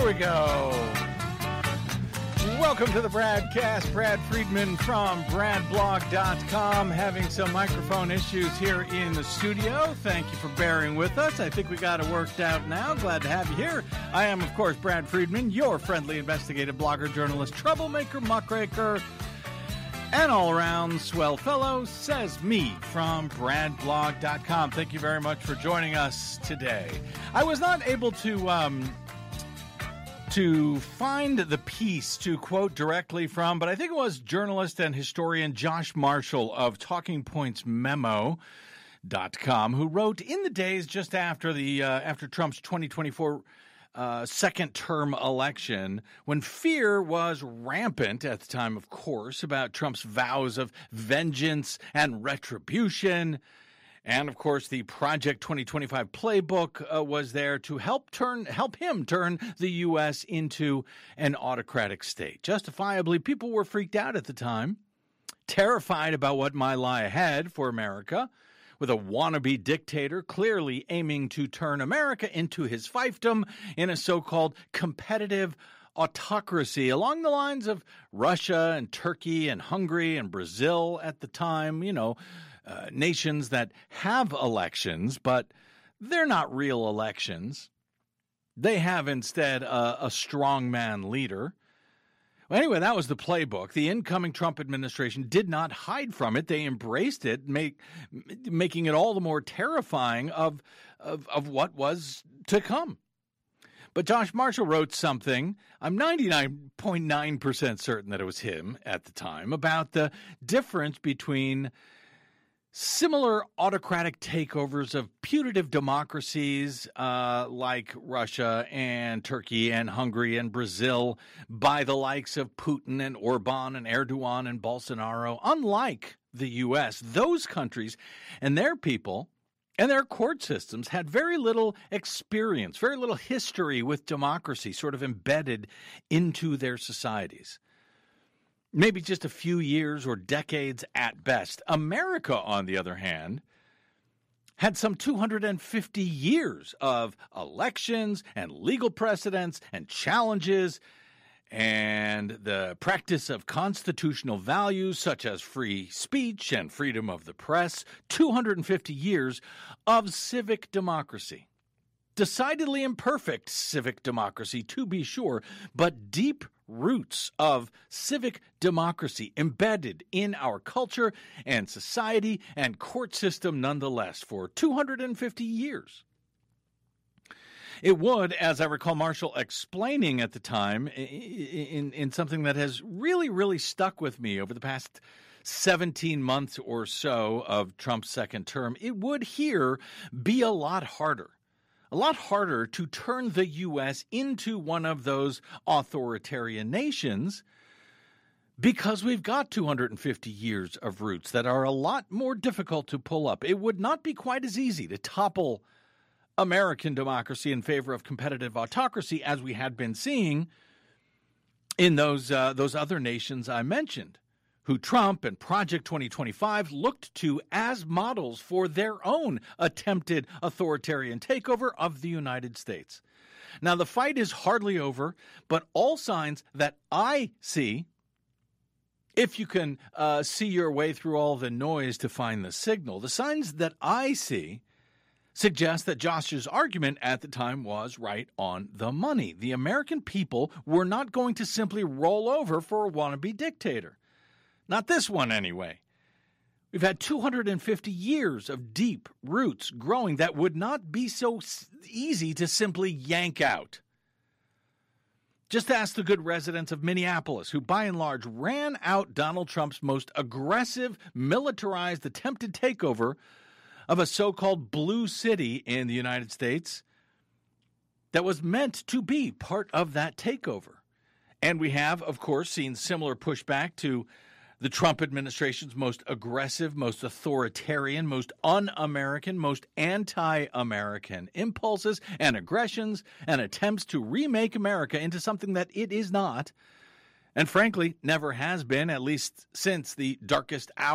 we go. Welcome to the Bradcast. Brad Friedman from BradBlog.com, having some microphone issues here in the studio. Thank you for bearing with us. I think we got it worked out now. Glad to have you here. I am, of course, Brad Friedman, your friendly investigative blogger, journalist, troublemaker, muckraker, and all-around swell fellow, says me from BradBlog.com. Thank you very much for joining us today. I was not able to find the piece to quote directly from, but I think it was journalist and historian Josh Marshall of TalkingPointsMemo.com, who wrote in the days just after after Trump's 2024 second-term election, when fear was rampant at the time, of course, about Trump's vows of vengeance and retribution. And, of course, the Project 2025 playbook was there to help him turn the U.S. into an autocratic state. Justifiably, people were freaked out at the time, terrified about what might lie ahead for America, with a wannabe dictator clearly aiming to turn America into his fiefdom in a so-called competitive autocracy along the lines of Russia and Turkey and Hungary and Brazil at the time, nations that have elections, but they're not real elections. They have instead a strongman leader. Well, anyway, that was the playbook. The incoming Trump administration did not hide from it. They embraced it, making it all the more terrifying of what was to come. But Josh Marshall wrote something, I'm 99.9% certain that it was him at the time, about the difference between similar autocratic takeovers of putative democracies like Russia and Turkey and Hungary and Brazil by the likes of Putin and Orban and Erdogan and Bolsonaro. Unlike the U.S., those countries and their people and their court systems had very little experience, very little history with democracy sort of embedded into their societies. Maybe just a few years or decades at best. America, on the other hand, had some 250 years of elections and legal precedents and challenges and the practice of constitutional values such as free speech and freedom of the press. 250 years of civic democracy. Decidedly imperfect civic democracy, to be sure, but deep roots of civic democracy embedded in our culture and society and court system nonetheless for 250 years. It would, as I recall Marshall explaining at the time, in something that has really, really stuck with me over the past 17 months or so of Trump's second term, it would here be a lot harder to turn the U.S. into one of those authoritarian nations because we've got 250 years of roots that are a lot more difficult to pull up. It would not be quite as easy to topple American democracy in favor of competitive autocracy as we had been seeing in those other nations I mentioned, who Trump and Project 2025 looked to as models for their own attempted authoritarian takeover of the United States. Now, the fight is hardly over, but all signs that I see, if you can see your way through all the noise to find the signal, the signs that I see suggest that Josh's argument at the time was right on the money. The American people were not going to simply roll over for a wannabe dictator. Not this one, anyway. We've had 250 years of deep roots growing that would not be so easy to simply yank out. Just ask the good residents of Minneapolis, who by and large ran out Donald Trump's most aggressive, militarized, attempted takeover of a so-called blue city in the United States that was meant to be part of that takeover. And we have, of course, seen similar pushback to the Trump administration's most aggressive, most authoritarian, most un-American, most anti-American impulses and aggressions and attempts to remake America into something that it is not, and frankly, never has been, at least since the darkest hour